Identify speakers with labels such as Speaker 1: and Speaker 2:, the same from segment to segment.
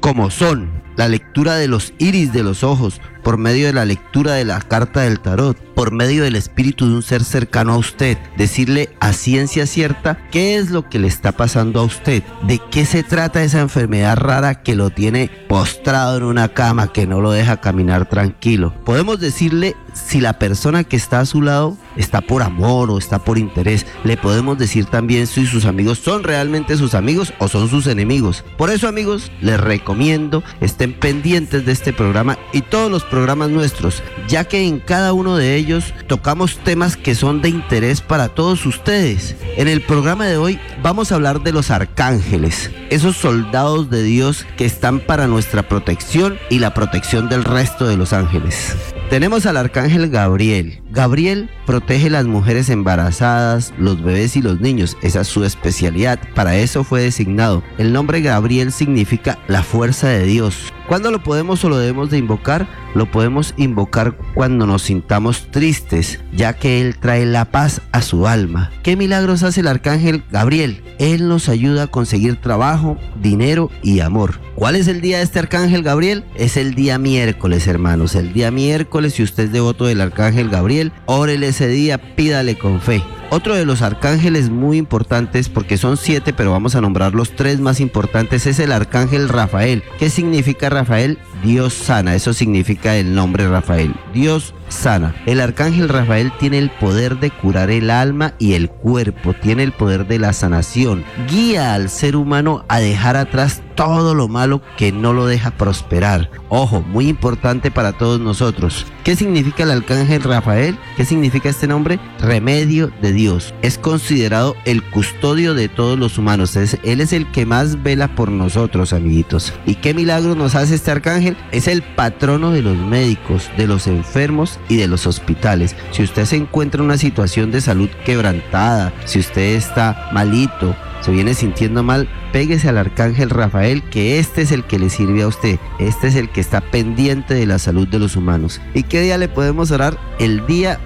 Speaker 1: como son la lectura de los iris de los ojos, por medio de la lectura de la carta del tarot, por medio del espíritu de un ser cercano a usted, decirle a ciencia cierta qué es lo que le está pasando a usted, de qué se trata esa enfermedad rara que lo tiene postrado en una cama, que no lo deja caminar tranquilo. Podemos decirle si la persona que está a su lado está por amor o está por interés. Le podemos decir también si sus amigos son realmente sus amigos o son sus enemigos. Por eso, amigos, les recomiendo estén pendientes de este programa y todos los programas nuestros, ya que en cada uno de ellos tocamos temas que son de interés para todos ustedes. En el programa de hoy vamos a hablar de los arcángeles, esos soldados de Dios que están para nuestra protección y la protección del resto de los ángeles. Tenemos al arcángel Gabriel. Gabriel protege las mujeres embarazadas, los bebés y los niños. Esa es su especialidad. Para eso fue designado. El nombre Gabriel significa la fuerza de Dios. ¿Cuándo lo podemos o lo debemos de invocar? Lo podemos invocar cuando nos sintamos tristes, ya que Él trae la paz a su alma. ¿Qué milagros hace el arcángel Gabriel? Él nos ayuda a conseguir trabajo, dinero y amor. ¿Cuál es el día de este arcángel Gabriel? Es el día miércoles, hermanos. El día miércoles, si usted es devoto del arcángel Gabriel, órele ese día, pídale con fe. Otro de los arcángeles muy importantes, porque son 7, pero vamos a nombrar los 3 más importantes, es el arcángel Rafael. ¿Qué significa Rafael? Dios sana, eso significa el nombre Rafael, Dios sana. El arcángel Rafael tiene el poder de curar el alma y el cuerpo, tiene el poder de la sanación, guía al ser humano a dejar atrás todo lo malo que no lo deja prosperar. Ojo, muy importante para todos nosotros. ¿Qué significa el arcángel Rafael? ¿Qué significa este nombre? Remedio de Dios. Es considerado el custodio de todos los humanos. Él es el que más vela por nosotros, amiguitos. ¿Y qué milagro nos hace este arcángel? Es el patrono de los médicos, de los enfermos y de los hospitales. Si usted se encuentra en una situación de salud quebrantada, si usted está malito, se viene sintiendo mal, péguese al arcángel Rafael, que este es el que le sirve a usted. Este es el que está pendiente de la salud de los humanos. ¿Y qué día le podemos orar? El día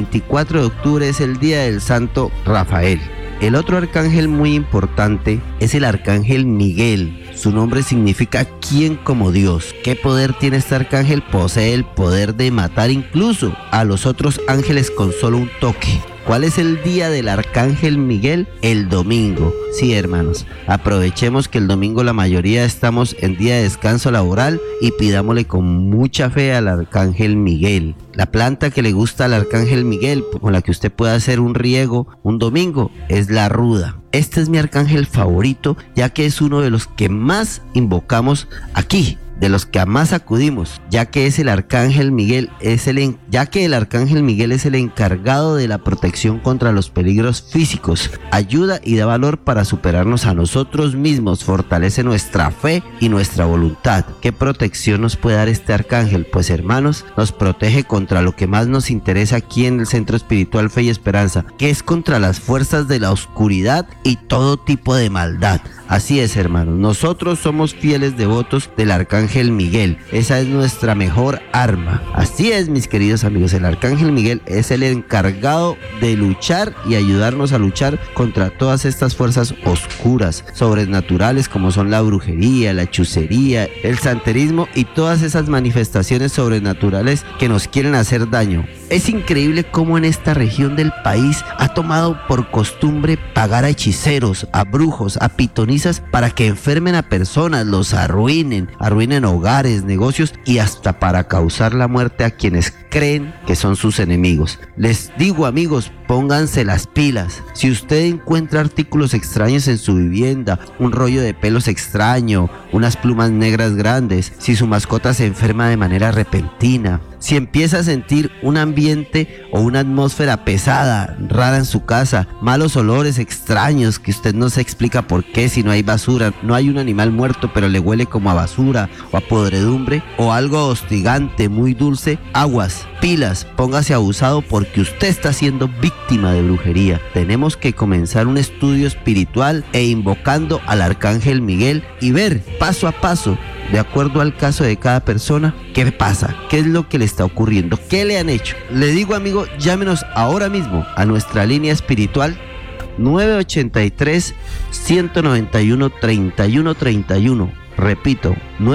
Speaker 1: 24 de octubre es el día del santo Rafael. El otro arcángel muy importante es el arcángel Miguel. Su nombre significa ¿quién como Dios? ¿Qué poder tiene este arcángel? Posee el poder de matar incluso a los otros ángeles con solo un toque. ¿Cuál es el día del arcángel Miguel? El domingo. Sí, hermanos, aprovechemos que el domingo la mayoría estamos en día de descanso laboral y pidámosle con mucha fe al arcángel Miguel. La planta que le gusta al arcángel Miguel, con la que usted puede hacer un riego un domingo, es la ruda. Este es mi arcángel favorito, ya que es uno de los que más invocamos aquí, de los que más acudimos, ya que el arcángel Miguel es el encargado de la protección contra los peligros físicos, ayuda y da valor para superarnos a nosotros mismos, fortalece nuestra fe y nuestra voluntad. ¿Qué protección nos puede dar este arcángel? Pues, hermanos, nos protege contra lo que más nos interesa aquí en el Centro Espiritual Fe y Esperanza, que es contra las fuerzas de la oscuridad y todo tipo de maldad. Así es, hermanos, nosotros somos fieles devotos del arcángel Miguel. Esa es nuestra mejor arma. Así es, mis queridos amigos, el arcángel Miguel es el encargado de luchar y ayudarnos a luchar contra todas estas fuerzas oscuras, sobrenaturales, como son la brujería, la hechicería, el santerismo y todas esas manifestaciones sobrenaturales que nos quieren hacer daño. Es increíble cómo en esta región del país ha tomado por costumbre pagar a hechiceros, a brujos, a pitonisas para que enfermen a personas, los arruinen hogares, negocios y hasta para causar la muerte a quienes creen que son sus enemigos. Les digo, amigos, pónganse las pilas. Si usted encuentra artículos extraños en su vivienda, un rollo de pelos extraño, unas plumas negras grandes, si su mascota se enferma de manera repentina, si empieza a sentir un ambiente o una atmósfera pesada, rara en su casa, malos olores extraños que usted no se explica por qué, si no hay basura, no hay un animal muerto pero le huele como a basura o a podredumbre, o algo hostigante, muy dulce, aguas, pilas, póngase abusado porque usted está siendo víctima de brujería. Tenemos que comenzar un estudio espiritual e invocando al arcángel Miguel y ver paso a paso, de acuerdo al caso de cada persona, qué pasa, qué es lo que le está ocurriendo, qué le han hecho. Le digo, amigo, llámenos ahora mismo a nuestra línea espiritual 983 191 3131. Repito,